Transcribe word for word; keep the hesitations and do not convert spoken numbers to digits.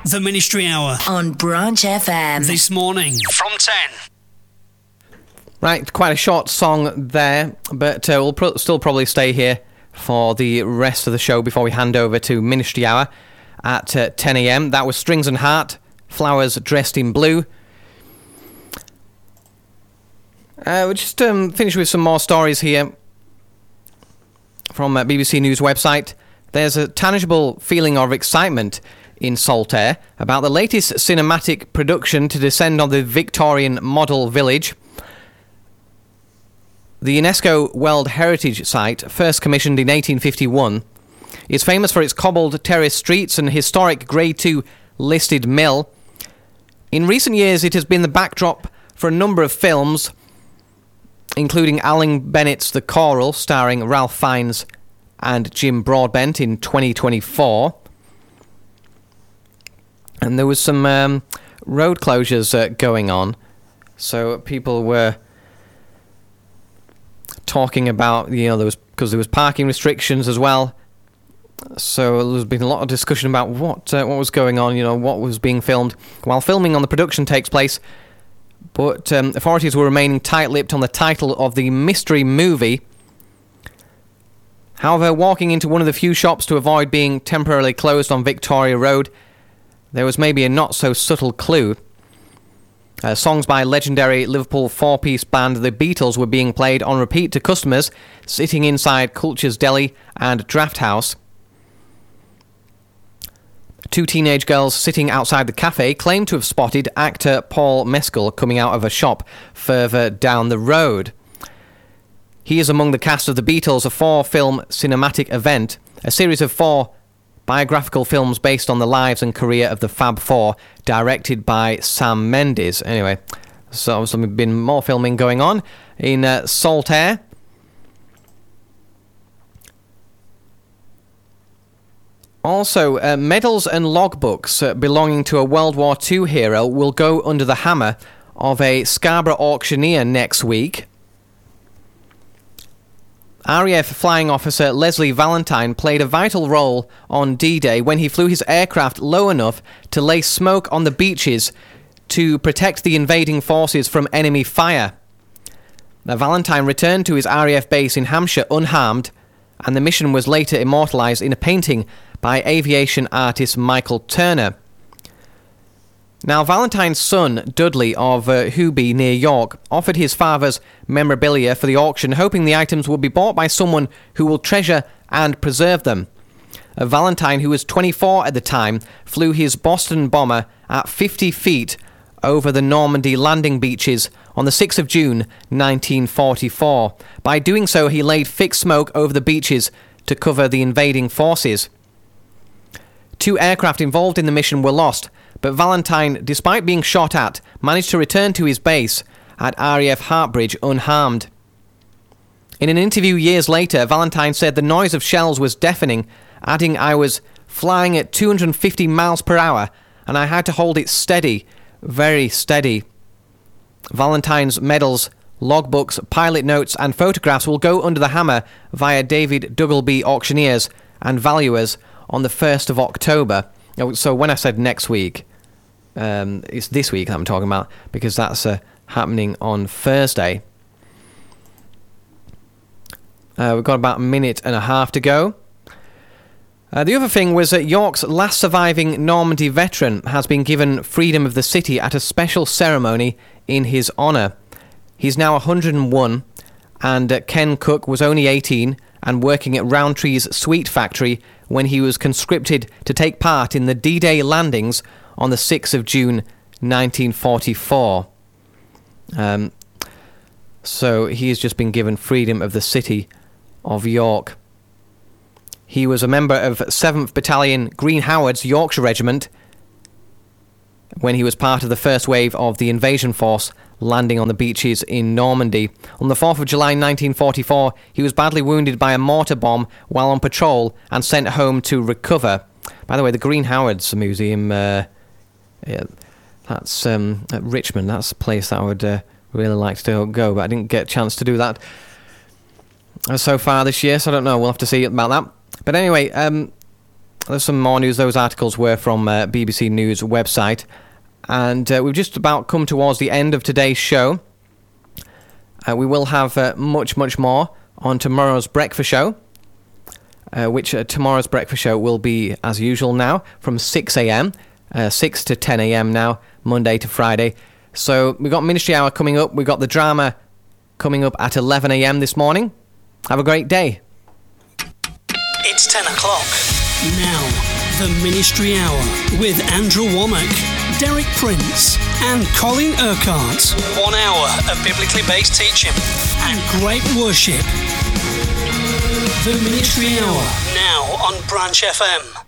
The Ministry Hour on Branch F M. This morning from ten. Right, quite a short song there, but uh, we'll pro- still probably stay here for the rest of the show before we hand over to Ministry Hour at uh, ten a.m. That was Strings and Heart, Flowers Dressed in Blue. Uh, we'll just um, finish with some more stories here from uh, B B C News website. There's a tangible feeling of excitement in Saltaire about the latest cinematic production to descend on the Victorian model village. The UNESCO World Heritage Site, first commissioned in eighteen fifty-one, is famous for its cobbled terrace streets and historic Grade two listed mill. In recent years, it has been the backdrop for a number of films, including Alan Bennett's The Choral, starring Ralph Fiennes and Jim Broadbent in twenty twenty-four. And there was some um, road closures uh, going on, so people were talking about, you know, there was because there was parking restrictions as well. So there's been a lot of discussion about what uh, what was going on, you know, what was being filmed while filming on the production takes place. But um, authorities were remaining tight-lipped on the title of the mystery movie. However, walking into one of the few shops to avoid being temporarily closed on Victoria Road, there was maybe a not-so-subtle clue. Uh, songs by legendary Liverpool four-piece band The Beatles were being played on repeat to customers sitting inside Culture's Deli and Draft House. Two teenage girls sitting outside the cafe claimed to have spotted actor Paul Mescal coming out of a shop further down the road. He is among the cast of The Beatles, a four-film cinematic event, a series of four biographical films based on the lives and career of the Fab Four, directed by Sam Mendes. Anyway, so there's been more filming going on in uh, Saltaire. Also, uh, medals and logbooks uh, belonging to a World War Two hero will go under the hammer of a Scarborough auctioneer next week. R A F flying officer Leslie Valentine played a vital role on D-Day when he flew his aircraft low enough to lay smoke on the beaches to protect the invading forces from enemy fire. Now, Valentine returned to his R A F base in Hampshire unharmed, and the mission was later immortalised in a painting by aviation artist Michael Turner. Now, Valentine's son, Dudley of uh, Hooby near York, offered his father's memorabilia for the auction, hoping the items would be bought by someone who will treasure and preserve them. Uh, Valentine, who was twenty-four at the time, flew his Boston bomber at fifty feet over the Normandy landing beaches on the sixth of June nineteen forty-four. By doing so, he laid thick smoke over the beaches to cover the invading forces. Two aircraft involved in the mission were lost, but Valentine, despite being shot at, managed to return to his base at R A F Hartbridge unharmed. In an interview years later, Valentine said the noise of shells was deafening, adding, "I was flying at two hundred fifty miles per hour, and I had to hold it steady, very steady." Valentine's medals, logbooks, pilot notes and photographs will go under the hammer via David Duggleby auctioneers and valuers on the first of October. So when I said next week, um, it's this week that I'm talking about, because that's uh, happening on Thursday. Uh, we've got about a minute and a half to go. Uh, the other thing was that York's last surviving Normandy veteran has been given freedom of the city at a special ceremony in his honour. He's now one hundred and one, and uh, Ken Cook was only eighteen and working at Rowntree's sweet factory when he was conscripted to take part in the D-Day landings on the sixth of June nineteen forty-four. Um, so he has just been given freedom of the city of York. He was a member of seventh Battalion Green Howards Yorkshire Regiment when he was part of the first wave of the invasion force landing on the beaches in Normandy. On the fourth of July nineteen forty-four, he was badly wounded by a mortar bomb while on patrol and sent home to recover. By the way, the Green Howards Museum, uh, yeah, that's um, at Richmond. That's a place that I would uh, really like to go, but I didn't get a chance to do that so far this year, so I don't know. We'll have to see about that. But anyway, um, there's some more news. Those articles were from uh, B B C News website. And uh, we've just about come towards the end of today's show. Uh, we will have uh, much, much more on tomorrow's breakfast show, uh, which uh, tomorrow's breakfast show will be, as usual now, from six a.m., uh, six to ten a.m. now, Monday to Friday. So we've got Ministry Hour coming up. We've got the drama coming up at eleven a.m. this morning. Have a great day. It's ten o'clock. Now, the Ministry Hour with Andrew Womack, Derek Prince and Colin Urquhart. One hour of biblically based teaching and great worship. The Ministry Hour, now on Branch F M.